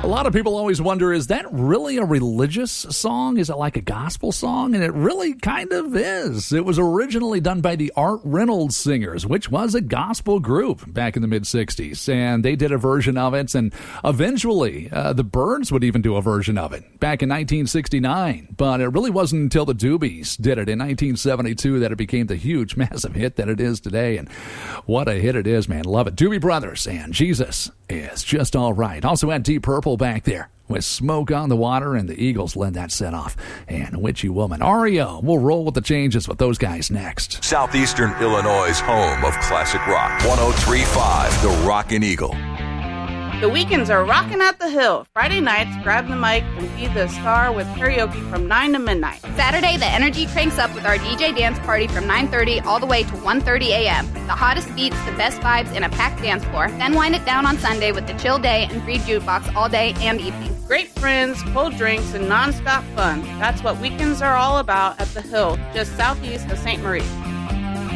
A lot of people always wonder, is that really a religious song? Is it like a gospel song? And it really kind of is. It was originally done by the Art Reynolds Singers, which was a gospel group back in the mid-'60s. And they did a version of it. And eventually, the Byrds would even do a version of it back in 1969. But it really wasn't until the Doobies did it in 1972 that it became the huge, massive hit that it is today. And what a hit it is, man. Love it. Doobie Brothers and Jesus Is Just All Right. Also had Deep Purple back there with Smoke on the Water, and the Eagles led that set off. And Witchy Woman. REO will roll with the changes with those guys next. Southeastern Illinois' home of classic rock. 103.5, The Rockin' Eagle. The weekends are rocking at the Hill. Friday nights, grab the mic and be the star with karaoke from 9 to midnight. Saturday, the energy cranks up with our DJ dance party from 9:30 all the way to 1:30 a.m. The hottest beats, the best vibes, and a packed dance floor. Then wind it down on Sunday with the chill day and free jukebox all day and evening. Great friends, cold drinks, and non-stop fun. That's what weekends are all about at the Hill, just southeast of St. Marie.